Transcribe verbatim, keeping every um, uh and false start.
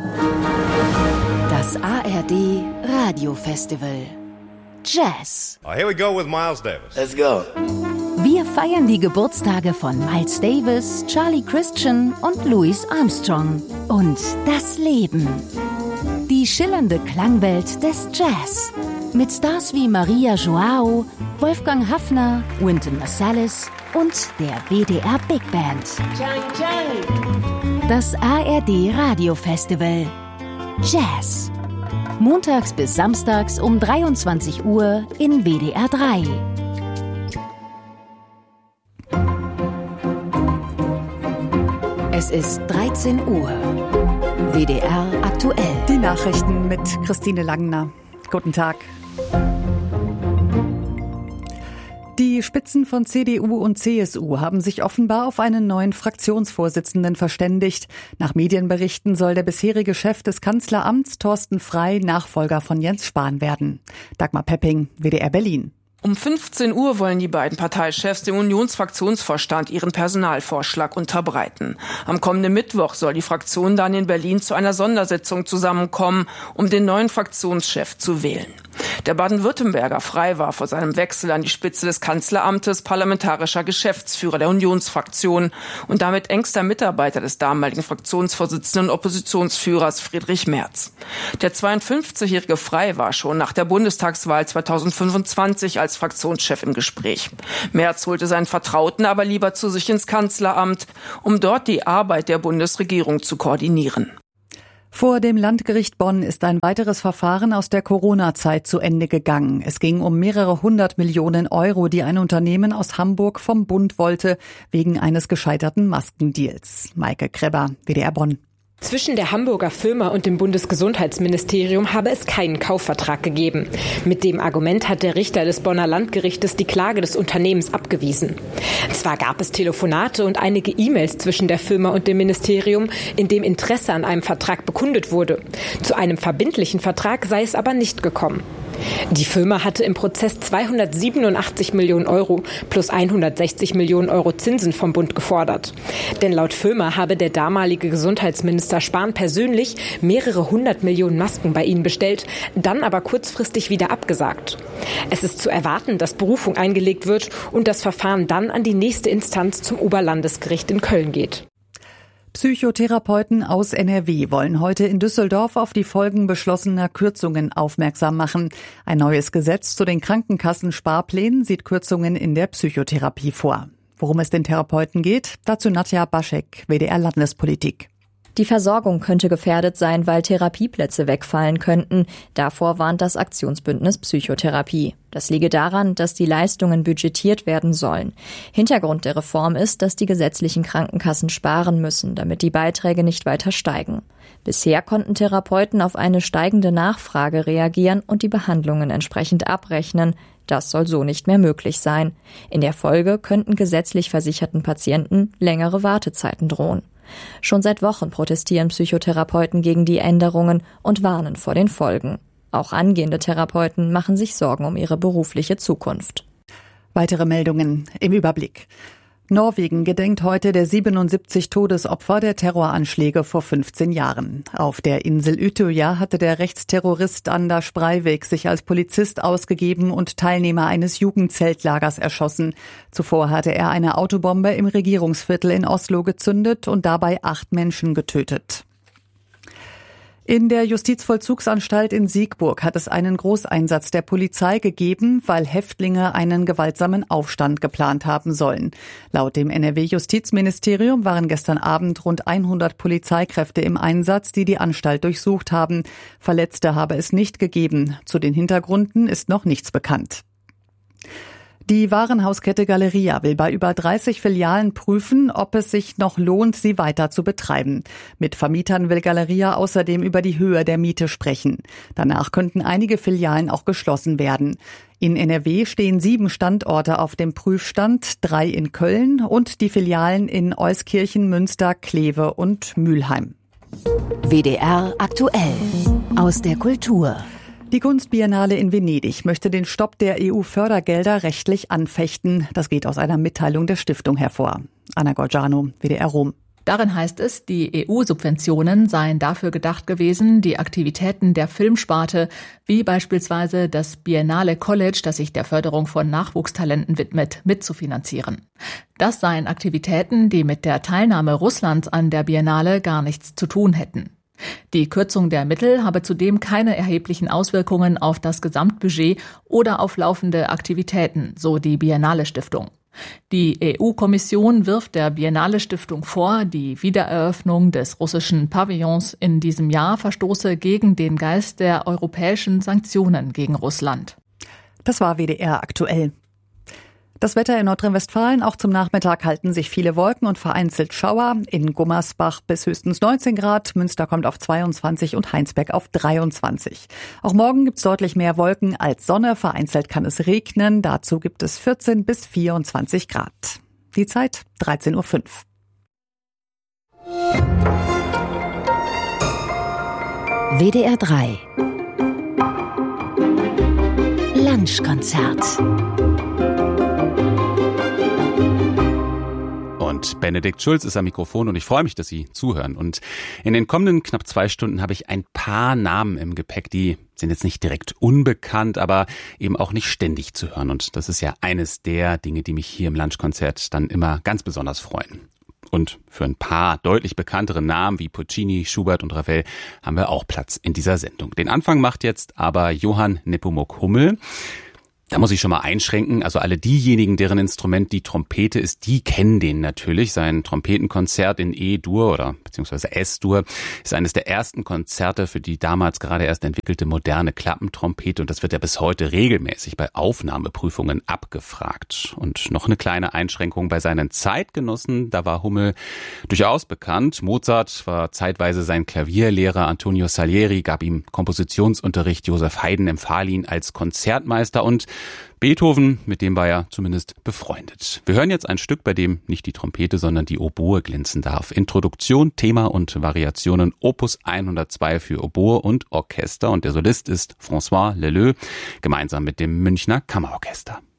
Das A R D Radiofestival Jazz. Oh, here we go with Miles Davis. Let's go. Wir feiern die Geburtstage von Miles Davis, Charlie Christian und Louis Armstrong. Und das Leben. Die schillernde Klangwelt des Jazz. Mit Stars wie Maria Joao, Wolfgang Haffner, Wynton Marsalis und der W D R Big Band. Das A R D Radiofestival Jazz. Montags bis samstags um dreiundzwanzig Uhr in W D R drei. Es ist dreizehn Uhr. W D R aktuell. Die Nachrichten mit Christine Langner. Guten Tag. Die Spitzen von C D U und C S U haben sich offenbar auf einen neuen Fraktionsvorsitzenden verständigt. Nach Medienberichten soll der bisherige Chef des Kanzleramts, Thorsten Frey, Nachfolger von Jens Spahn werden. Dagmar Pepping, W D R Berlin. Um fünfzehn Uhr wollen die beiden Parteichefs dem Unionsfraktionsvorstand ihren Personalvorschlag unterbreiten. Am kommenden Mittwoch soll die Fraktion dann in Berlin zu einer Sondersitzung zusammenkommen, um den neuen Fraktionschef zu wählen. Der Baden-Württemberger Frey war vor seinem Wechsel an die Spitze des Kanzleramtes parlamentarischer Geschäftsführer der Unionsfraktion und damit engster Mitarbeiter des damaligen Fraktionsvorsitzenden und Oppositionsführers Friedrich Merz. Der zweiundfünfzigjährige Frey war schon nach der Bundestagswahl zweitausendfünfundzwanzig als Fraktionschef im Gespräch. Merz holte seinen Vertrauten aber lieber zu sich ins Kanzleramt, um dort die Arbeit der Bundesregierung zu koordinieren. Vor dem Landgericht Bonn ist ein weiteres Verfahren aus der Corona-Zeit zu Ende gegangen. Es ging um mehrere hundert Millionen Euro, die ein Unternehmen aus Hamburg vom Bund wollte, wegen eines gescheiterten Maskendeals. Maike Krebber, W D R Bonn. Zwischen der Hamburger Firma und dem Bundesgesundheitsministerium habe es keinen Kaufvertrag gegeben. Mit dem Argument hat der Richter des Bonner Landgerichtes die Klage des Unternehmens abgewiesen. Zwar gab es Telefonate und einige E-Mails zwischen der Firma und dem Ministerium, in dem Interesse an einem Vertrag bekundet wurde. Zu einem verbindlichen Vertrag sei es aber nicht gekommen. Die Firma hatte im Prozess zweihundertsiebenundachtzig Millionen Euro plus hundertsechzig Millionen Euro Zinsen vom Bund gefordert. Denn laut Firma habe der damalige Gesundheitsminister Spahn persönlich mehrere hundert Millionen Masken bei ihnen bestellt, dann aber kurzfristig wieder abgesagt. Es ist zu erwarten, dass Berufung eingelegt wird und das Verfahren dann an die nächste Instanz zum Oberlandesgericht in Köln geht. Psychotherapeuten aus N R W wollen heute in Düsseldorf auf die Folgen beschlossener Kürzungen aufmerksam machen. Ein neues Gesetz zu den Krankenkassensparplänen sieht Kürzungen in der Psychotherapie vor. Worum es den Therapeuten geht, dazu Nadja Baschek, W D R Landespolitik. Die Versorgung könnte gefährdet sein, weil Therapieplätze wegfallen könnten. Davor warnt das Aktionsbündnis Psychotherapie. Das liege daran, dass die Leistungen budgetiert werden sollen. Hintergrund der Reform ist, dass die gesetzlichen Krankenkassen sparen müssen, damit die Beiträge nicht weiter steigen. Bisher konnten Therapeuten auf eine steigende Nachfrage reagieren und die Behandlungen entsprechend abrechnen. Das soll so nicht mehr möglich sein. In der Folge könnten gesetzlich versicherten Patienten längere Wartezeiten drohen. Schon seit Wochen protestieren Psychotherapeuten gegen die Änderungen und warnen vor den Folgen. Auch angehende Therapeuten machen sich Sorgen um ihre berufliche Zukunft. Weitere Meldungen im Überblick. Norwegen gedenkt heute der siebenundsiebzig Todesopfer der Terroranschläge vor fünfzehn Jahren. Auf der Insel Utøya hatte der Rechtsterrorist Anders Breivik sich als Polizist ausgegeben und Teilnehmer eines Jugendzeltlagers erschossen. Zuvor hatte er eine Autobombe im Regierungsviertel in Oslo gezündet und dabei acht Menschen getötet. In der Justizvollzugsanstalt in Siegburg hat es einen Großeinsatz der Polizei gegeben, weil Häftlinge einen gewaltsamen Aufstand geplant haben sollen. Laut dem N R W-Justizministerium waren gestern Abend rund hundert Polizeikräfte im Einsatz, die die Anstalt durchsucht haben. Verletzte habe es nicht gegeben. Zu den Hintergründen ist noch nichts bekannt. Die Warenhauskette Galeria will bei über dreißig Filialen prüfen, ob es sich noch lohnt, sie weiter zu betreiben. Mit Vermietern will Galeria außerdem über die Höhe der Miete sprechen. Danach könnten einige Filialen auch geschlossen werden. In N R W stehen sieben Standorte auf dem Prüfstand, drei in Köln und die Filialen in Euskirchen, Münster, Kleve und Mülheim. W D R aktuell aus der Kultur. Die Kunstbiennale in Venedig möchte den Stopp der E U-Fördergelder rechtlich anfechten. Das geht aus einer Mitteilung der Stiftung hervor. Anna Gorgiano, W D R Rom. Darin heißt es, die E U-Subventionen seien dafür gedacht gewesen, die Aktivitäten der Filmsparte, wie beispielsweise das Biennale College, das sich der Förderung von Nachwuchstalenten widmet, mitzufinanzieren. Das seien Aktivitäten, die mit der Teilnahme Russlands an der Biennale gar nichts zu tun hätten. Die Kürzung der Mittel habe zudem keine erheblichen Auswirkungen auf das Gesamtbudget oder auf laufende Aktivitäten, so die Biennale Stiftung. Die E U-Kommission wirft der Biennale Stiftung vor, die Wiedereröffnung des russischen Pavillons in diesem Jahr verstoße gegen den Geist der europäischen Sanktionen gegen Russland. Das war W D R aktuell. Das Wetter in Nordrhein-Westfalen, auch zum Nachmittag halten sich viele Wolken und vereinzelt Schauer. In Gummersbach bis höchstens neunzehn Grad, Münster kommt auf zweiundzwanzig und Heinsberg auf dreiundzwanzig. Auch morgen gibt's deutlich mehr Wolken als Sonne, vereinzelt kann es regnen. Dazu gibt es vierzehn bis vierundzwanzig Grad. Die Zeit dreizehn Uhr fünf. W D R drei Lunchkonzert. Und Benedikt Schulz ist am Mikrofon und ich freue mich, dass Sie zuhören. Und in den kommenden knapp zwei Stunden habe ich ein paar Namen im Gepäck, die sind jetzt nicht direkt unbekannt, aber eben auch nicht ständig zu hören. Und das ist ja eines der Dinge, die mich hier im Lunchkonzert dann immer ganz besonders freuen. Und für ein paar deutlich bekanntere Namen wie Puccini, Schubert und Ravel haben wir auch Platz in dieser Sendung. Den Anfang macht jetzt aber Johann Nepomuk Hummel. Da muss ich schon mal einschränken, also alle diejenigen, deren Instrument die Trompete ist, die kennen den natürlich. Sein Trompetenkonzert in E-Dur oder beziehungsweise S-Dur ist eines der ersten Konzerte für die damals gerade erst entwickelte moderne Klappentrompete und das wird ja bis heute regelmäßig bei Aufnahmeprüfungen abgefragt. Und noch eine kleine Einschränkung bei seinen Zeitgenossen, da war Hummel durchaus bekannt. Mozart war zeitweise sein Klavierlehrer, Antonio Salieri gab ihm Kompositionsunterricht, Joseph Haydn empfahl ihn als Konzertmeister und Beethoven, mit dem war er zumindest befreundet. Wir hören jetzt ein Stück, bei dem nicht die Trompete, sondern die Oboe glänzen darf. Introduktion, Thema und Variationen Opus hundertzwei für Oboe und Orchester und der Solist ist François Leleux, gemeinsam mit dem Münchner Kammerorchester.